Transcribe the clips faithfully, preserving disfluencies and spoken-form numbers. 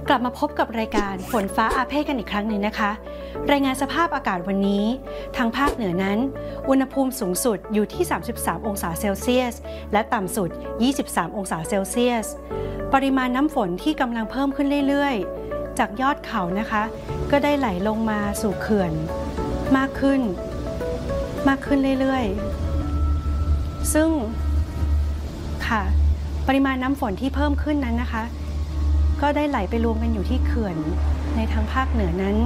กลับมาพบกับรายการฝนฟ้าอาเพศกันอีกครั้งหนึ่งนะคะรายงานสภาพอากาศวันนี้ทางภาคเหนือนั้นอุณหภูมิสูงสุดอยู่ที่สามสิบสามองศาเซลเซียสและต่ำสุดยี่สิบสามองศาเซลเซียสปริมาณน้ำฝนที่กำลังเพิ่มขึ้นเรื่อยๆจากยอดเขานะคะก็ได้ไหลลงมาสู่เขื่อนมากขึ้นมากขึ้นเรื่อยๆซึ่งค่ะปริมาณน้ำฝนที่เพิ่มขึ้นนั้นนะคะก็ได้ไหลไปรวมกันอยู่ที่เขื่อนในทางภาคเหนือนั้น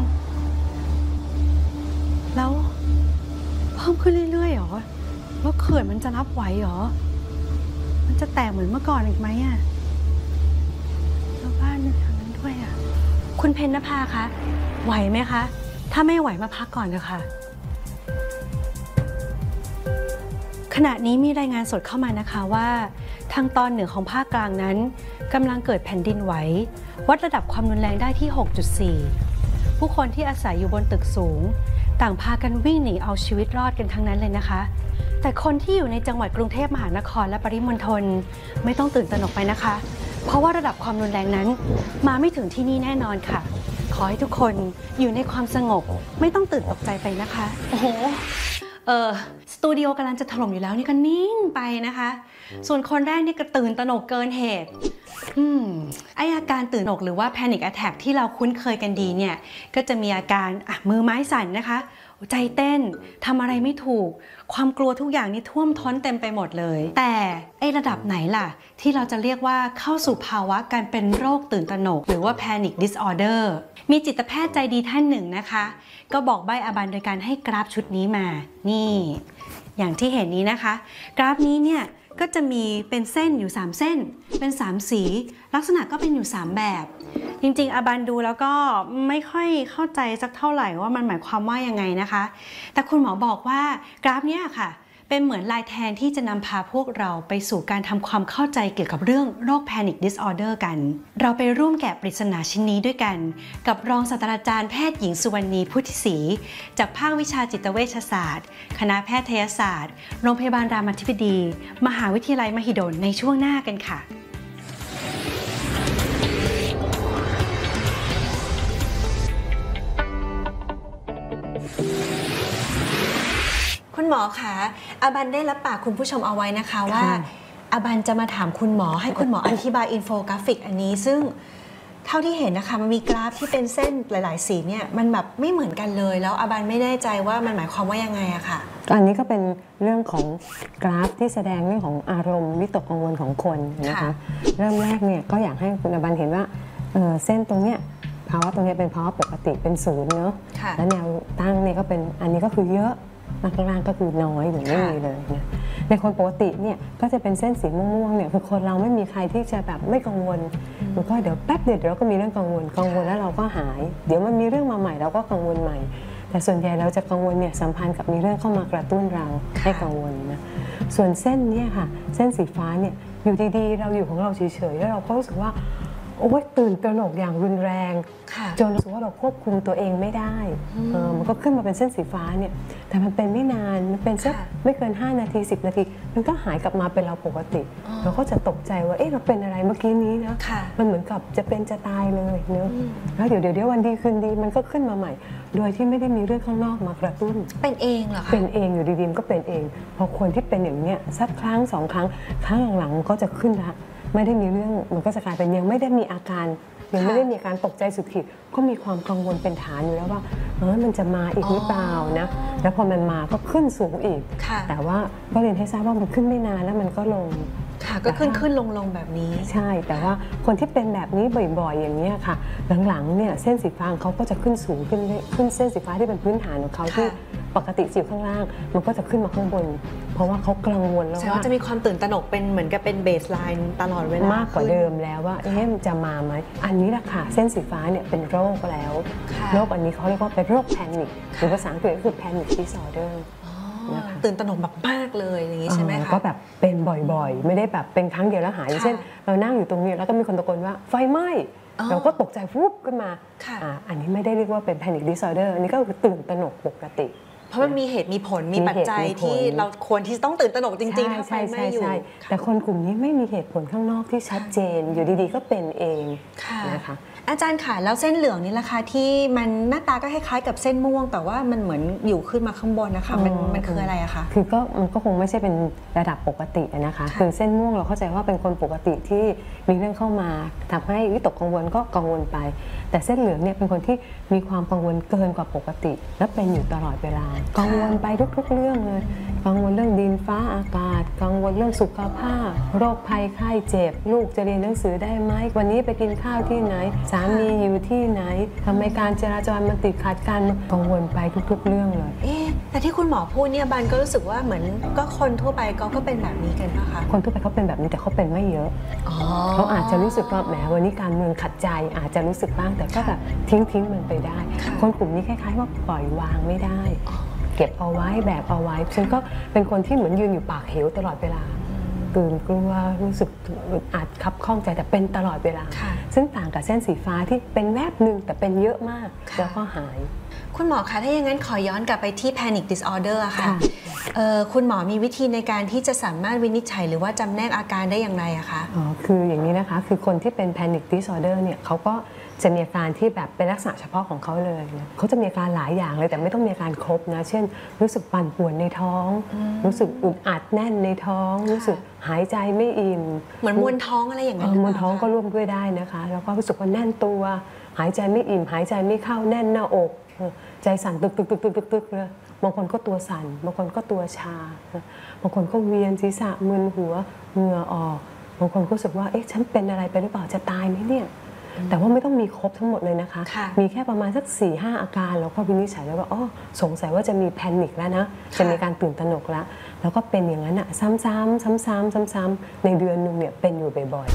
แล้วเพิ่มขึ้นเรื่อยๆหรอแล้วเขื่อนมันจะรับไหวหรอมันจะแตกเหมือนเมื่อก่อนอีกไหมอ่ะแล้วบ้านนึกทางนั้นด้วยอ่ะคุณเพ็ญนภาคะไหวไหมคะถ้าไม่ไหวมาพักก่อนเถอะค่ะขณะนี้มีรายงานสดเข้ามานะคะว่าทางตอนเหนือของภาคกลางนั้นกำลังเกิดแผ่นดินไหววัดระดับความรุนแรงได้ที่ หกจุดสี่ ผู้คนที่อาศัยอยู่บนตึกสูงต่างพากันวิ่งหนีเอาชีวิตรอดกันทั้งนั้นเลยนะคะแต่คนที่อยู่ในจังหวัดกรุงเทพมหานครและปริมณฑลไม่ต้องตื่นตระหนกไปนะคะเพราะว่าระดับความรุนแรงนั้นมาไม่ถึงที่นี่แน่นอนค่ะขอให้ทุกคนอยู่ในความสงบไม่ต้องตื่นตกใจไปนะคะโอ้โหเออสตูดิโอกำลังจะถล่มอยู่แล้วนี่ก็นิ่งไปนะคะส่วนคนแรกนี่ก็ตื่นตระหนกเกินเหตุอืมไออาการตื่นตระหนกหรือว่า Panic Attack ที่เราคุ้นเคยกันดีเนี่ยก็จะมีอาการอ่ะมือไม้สั่นนะคะใจเต้นทำอะไรไม่ถูกความกลัวทุกอย่างนี่ท่วมท้นเต็มไปหมดเลยแต่ไอระดับไหนล่ะที่เราจะเรียกว่าเข้าสู่ภาวะการเป็นโรคตื่นตระหนกหรือว่า Panic Disorder มีจิตแพทย์ใจดีท่านหนึ่งนะคะก็บอกใบ้อาบันโดยการให้กราฟชุดนี้มานี่อย่างที่เห็นนี้นะคะกราฟนี้เนี่ยก็จะมีเป็นเส้นอยู่สามเส้นเป็นสามสีลักษณะก็เป็นอยู่สามแบบจริงๆอาบันดูแล้วก็ไม่ค่อยเข้าใจสักเท่าไหร่ว่ามันหมายความว่ายังไงนะคะแต่คุณหมอบอกว่ากราฟเนี้ยค่ะเป็นเหมือนลายแทงที่จะนำพาพวกเราไปสู่การทำความเข้าใจเกี่ยวกับเรื่องโรค Panic Disorder กันเราไปร่วมแกะปริศนาชิ้นนี้ด้วยกันกับรองศาสตราจารย์แพทย์หญิงสุวรรณีพุทธิศรีจากภาควิชาจิตเวชศาสตร์คณะแพทยศาสตร์โรงพยาบาลรามาธิบดีมหาวิทยาลัยมหิดลในช่วงหน้ากันค่ะคุณหมอคะอาบันได้รับปากคุณผู้ชมเอาไว้นะคะว่าอาบันจะมาถามคุณหมอให้คุณหมออธิบายอินโฟกราฟิกอันนี้ซึ่งเท่าที่เห็นนะคะมันมีกราฟที่เป็นเส้นหลายๆสีเนี่ยมันแบบไม่เหมือนกันเลยแล้วอาบันไม่แน่ใจว่ามันหมายความว่ายังไงอะค่ะอันนี้ก็เป็นเรื่องของกราฟที่แสดงเรื่องของอารมณ์วิตกกังวลของคนนะคะเริ่มแรกเนี่ยก็อยากให้คุณอาบันเห็นว่าเ, เส้นตรงเนี้ยภาวะตรงนี้เป็นภาวะปกติเป็นศูนย์เนาะแล้วแนวตั้งเนี่ยก็เป็นอันนี้ก็คือเยอะมากล่างก็คือน้อยหรือไม่มีเลยนะในคนปกติเนี่ยก็จะเป็นเส้นสีม่วงๆเนี่ยคือคนเราไม่มีใครที่จะแบบไม่กังวลแล้วก็เดี๋ยวแป๊บเดียวเราก็มีเรื่องกังวลกังวลแล้วเราก็หายเดี๋ยวมันมีเรื่องมาใหม่เราก็กังวลใหม่แต่ส่วนใหญ่เราจะกังวลเนี่ยสัมพันธ์กับมีเรื่องเข้ามากระตุ้นเราให้กังวลนะส่วนเส้นเนี่ยค่ะเส้นสีฟ้าเนี่ยอยู่ดีๆเราอยู่ของเราเฉยๆแล้วเราก็รู้สึกว่าโอ้ยตื่นตระหนกอย่างรุนแรงจนรู้สึกว่าเราควบคุมตัวเองไม่ได้มันก็ขึ้นมาเป็นเส้นสีฟ้าเนี่ยแต่มันเป็นไม่นานมันเป็นสักไม่เกินห้านาทีสิบนาทีมันก็หายกลับมาเป็นเราปกติเราก็จะตกใจว่าเอ๊ะเราเป็นอะไรเมื่อกี้นี้นะมันเหมือนกับจะเป็นจะตายเลยเนอะแล้วเดี๋ยวเดี๋ยววันดีคืนดีมันก็ขึ้นมาใหม่โดยที่ไม่ได้มีเรื่องข้างนอกมากระตุ้นเป็นเองเหรอคะเป็นเองอยู่ดีๆก็เป็นเองพอคนที่เป็นอย่างเนี้ยสักครั้งสองครั้งครั้งหลังๆก็จะขึ้นละไม่ได้มีเรื่องมันก็จะกลายเป็นยังไม่ได้มีอาการยังไม่ได้มีการตกใจสุดขีดก็มีความกังวลเป็นฐานอยู่แล้วว่าเออมันจะมาอีกหรือเปล่านะแล้วพอมันมาก็ขึ้นสูงอีกแต่ว่าก็เรียนให้ทราบว่ามันขึ้นไม่นานแล้วมันก็ลงค่ะก็ขึ้นขึ้นลงลงแบบนี้ใช่แต่ว่าคนที่เป็นแบบนี้บ่อยๆอย่างนี้ค่ะหลังๆเนี่ยเส้นสีฟ้าเขาก็จะขึ้นสูงขึ้นขึ้นเส้นสีฟ้าที่เป็นพื้นฐานของเขาที่ปกติอยู่ข้างล่างมันก็จะขึ้นมาข้างบนเพราะว่าเขากังวลแล้วว่าจะมีความตื่นตระหนกเป็นเหมือนกับเป็นเบสไลน์ตลอดเวลามากกว่าเดิมแล้วว่าเอ๊ะจะมาไหมอันนี้แหละค่ะเส้นสีฟ้าเนี่ยเป็นโรคแล้วโรคอันนี้เขาเรียกว่าเป็นโรคแพนิคหรือภาษาอังกฤษก็คือ Panic Disorder ตื่นตระหนกแบบมากเลยอย่างนี้ใช่ไหมคะก็แบบเป็นบ่อยๆไม่ได้แบบเป็นครั้งเดียวแล้วหายเช่นเรานั่งอยู่ตรงนี้แล้วก็มีคนตะโกนว่าไฟไหม้เราก็ตกใจฟุบขึ้นมาอันนี้ไม่ได้เรียกว่าเป็น Panic Disorder อันนี้ก็คือตื่นตระหนกปกติเพราะมันมีเหตุมีผลมีปัจจัยที่เราควรที่ต้องตื่นตระหนกจริงๆถ้าไฟไหม้อยู่แต่คนกลุ่มนี้ไม่มีเหตุผลข้างนอกที่ชัดเจนอยู่ดีๆก็เป็นเองนะคะอาจารย์ค่ะแล้วเส้นเหลืองนี่ล่ะคะที่มันหน้าตาก็คล้ายๆกับเส้นม่วงแต่ว่ามันเหมือนอยู่ขึ้นมาข้างบนนะคะมันมันคืออะไรอะคะคือก็มันก็คงไม่ใช่เป็นระดับปกตินะคะคือเส้นม่วงเราเข้าใจว่าเป็นคนปกติที่มีเรื่องเข้ามาทำให้วิตกกังวลก็กังวลไปแต่เส้นเหลืองเนี่ยเป็นคนที่มีความกังวลเกินกว่าปกติและเป็นอยู่ตลอดเวลากังวลไปทุกๆเรื่องเลยกังวลเรื่องดินฟ้าอากาศกังวลเรื่องสุขภาพโรคภัยไข้เจ็บลูกจะเรียนหนังสือได้ไหมวันนี้ไปกินข้าวที่ไหนสามีอยู่ที่ไหนทำไมการจราจรมันติดขัดกันกังวลไปทุกๆเรื่องเลยเอ๊ะแต่ที่คุณหมอพูดเนี่ยบันก็รู้สึกว่าเหมือนก็คนทั่วไปก็ก็เป็นแบบนี้กันนะคะคนทั่วไปเขาเป็นแบบนี้แต่เขาเป็นไม่เยอะเขาอาจจะรู้สึกว่าแหมวันนี้การเมืองขัดใจอาจจะรู้สึกบ้างแต่ก็แบบทิ้งทิ้งมันไปได้คนกลุ่มนี้คล้ายๆว่าปล่อยวางไม่ได้เก็บเอาไว้แบกเอาไว้ฉันก็เป็นคนที่เหมือนยืนอยู่ปากเหวตลอดเวลาตื่นกลัวรู้สึกอาจคับข้องใจแต่เป็นตลอดเวลาซึ่งต่างกับเส้นสีฟ้าที่เป็นแวบหนึ่งแต่เป็นเยอะมากแล้วก็หายคุณหมอคะถ้าอย่างนั้นขอย้อนกลับไปที่ Panic Disorder อะค่ะคุณหมอมีวิธีในการที่จะสามารถวินิจฉัยหรือว่าจำแนกอาการได้อย่างไรอะคะอ๋อคืออย่างนี้นะคะคือคนที่เป็น Panic Disorder เนี่ยเขาก็จะมีอาการที่แบบเป็นลักษณะเฉพาะของเขาเลยนะเขาจะมีอาการหลายอย่างเลยแต่ไม่ต้องมีอาการครบนะเช่นรู้สึกปั่นป่วนในท้องรู้สึกอึดอัดแน่นในท้องรู้สึกหายใจไม่อิ่มเหมือนมวนท้องอะไรอย่างนั้นมวนท้องก็ร่วมด้วยได้นะคะแล้วก็รู้สึกว่าแน่นตัวหายใจไม่อิ่มหายใจไม่เข้าแน่นหน้าอกใจสั่นตึกตึกตึกตึกตึกตึกเลยบางคนก็ตัวสั่นบางคนก็ตัวชาบางคนก็เวียนศีรษะมึนหัวเหงื่อออกบางคนก็รู้สึกว่าเอ๊ะฉันเป็นอะไรไปหรือเปล่าจะตายไหมเนี่ยแต่ว่าไม่ต้องมีครบทั้งหมดเลยนะคะมีแค่ประมาณสัก สี่ห้า อาการแล้วก็วินิจฉัยแล้วว่าอ๋อสงสัยว่าจะมีแพนิคแล้วนะจะมีการตื่นตระหนกแล้วแล้วก็เป็นอย่างนั้นอ่ะซ้ำๆซ้ำๆซ้ำๆในเดือนนึงเนี่ยเป็นอยู่บ่อยๆ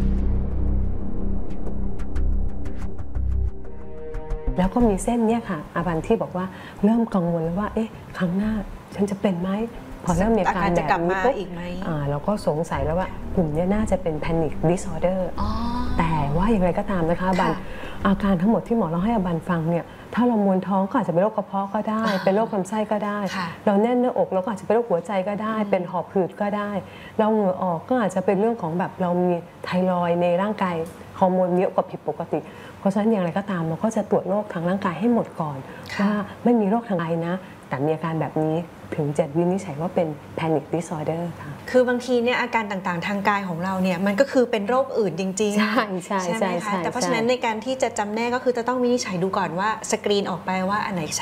แล้วก็มีเส้นเนี่ยค่ะอาบันที่บอกว่าเริ่มกังวลแล้วว่าเอ๊ะครั้งหน้าฉันจะเป็นไหมพอเริ่มมีอาการแบบนี้ปุ๊บเราก็สงสัยแล้วว่ากลุ่มนี้น่าจะเป็น Panic Disorder แต่ว่าอย่างไรก็ตามนะคะบันอาการทั้งหมดที่หมอเราให้อาบันฟังเนี่ยถ้าเรามวนท้องก็อาจจะเป็นโรคกระเพาะก็ได้เป็นโรคลำไส้ก็ได้เราแน่นหน้าอกเราก็อาจจะเป็นโรคหัวใจก็ได้เป็นหอบหืดก็ได้เราเหงื่อออกก็อาจจะเป็นเรื่องของแบบเรามีไทรอยด์ในร่างกายฮอร์โมนเยอะกว่าผิดปกติเพราะฉะนั้นอย่างไรก็ตามเราก็จะตรวจโรคทางร่างกายให้หมดก่อนว่าไม่มีโรคทางไอนะแต่มีอาการแบบนี้ถึงจะวินิจฉัยว่าเป็น Panic Disorder ค่ะคือบางทีเนี่ยอาการต่างๆทางกายของเราเนี่ยมันก็คือเป็นโรคอื่นจริงๆใช่ใช่ใช่ไหมคะแต่เพราะฉะนั้นในการที่จะจำแนกก็คือจะต้องวินิจฉัยดูก่อนว่าสกรีนออกไปว่าอันไหน